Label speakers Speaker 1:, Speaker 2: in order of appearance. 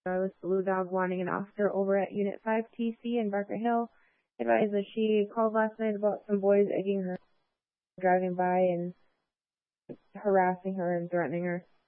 Speaker 1: Blue Dog wanting an officer over at Unit 5 TC in Barker Hill advised that she called last night about some boys egging her, driving by and harassing her and threatening her.